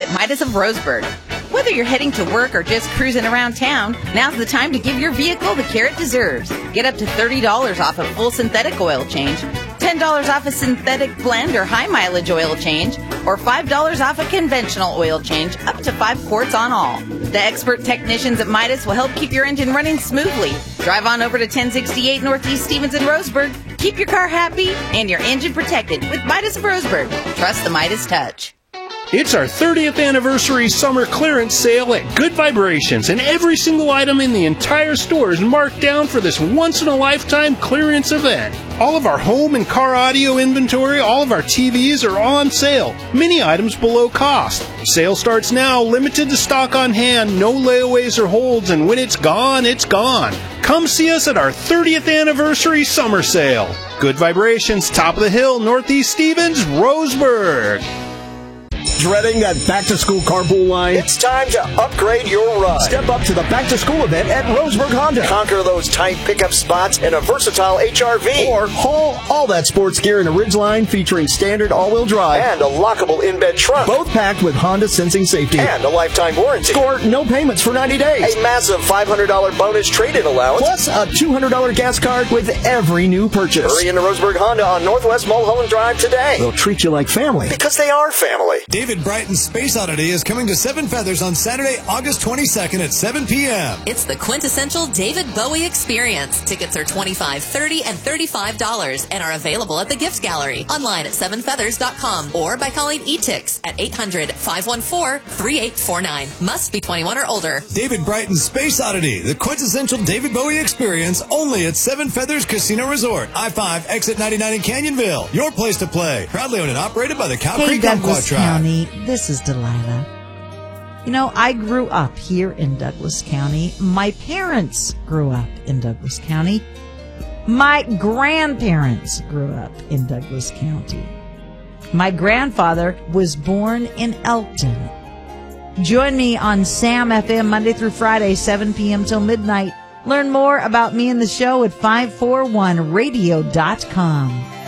at Midas of Roseburg. Whether you're heading to work or just cruising around town, now's the time to give your vehicle the care it deserves. Get up to $30 off a full synthetic oil change, $10 off a synthetic blend or high mileage oil change, or $5 off a conventional oil change, up to 5 quarts on all. The expert technicians at Midas will help keep your engine running smoothly. Drive on over to 1068 Northeast Stevens in Roseburg. Keep your car happy and your engine protected with Midas of Roseburg. Trust the Midas touch. It's our 30th anniversary summer clearance sale at Good Vibrations, and every single item in the entire store is marked down for this once-in-a-lifetime clearance event. All of our home and car audio inventory, all of our TVs are on sale. Many items below cost. Sale starts now, limited to stock on hand, no layaways or holds, and when it's gone, it's gone. Come see us at our 30th anniversary summer sale. Good Vibrations, top of the hill, Northeast Stevens, Roseburg. Dreading that back-to-school carpool line? It's time to upgrade your ride. Step up to the back-to-school event at Roseburg Honda. Conquer those tight pickup spots in a versatile HRV. Or haul all that sports gear in a Ridgeline featuring standard all-wheel drive. And a lockable in-bed trunk. Both packed with Honda Sensing Safety. And a lifetime warranty. Score no payments for 90 days. A massive $500 bonus trade-in allowance. Plus a $200 gas card with every new purchase. Hurry into Roseburg Honda on Northwest Mulholland Drive today. They'll treat you like family. Because they are family. David Brighton's Space Oddity is coming to Seven Feathers on Saturday, August 22nd at 7 p.m. It's the quintessential David Bowie experience. Tickets are $25, $30, and $35 and are available at the Gift Gallery, online at sevenfeathers.com, or by calling eTix at 800-514-3849. Must be 21 or older. David Brighton's Space Oddity, the quintessential David Bowie experience, only at Seven Feathers Casino Resort, I-5, exit 99 in Canyonville. Your place to play. Proudly owned and operated by the Cow Creek Douglas Umpqua Tribe. County, this is Delilah. You know, I grew up here in Douglas County. My parents grew up in Douglas County. My grandparents grew up in Douglas County. My grandfather was born in Elkton. Join me on Sam FM Monday through Friday, 7 p.m. till midnight. Learn more about me and the show at 541radio.com.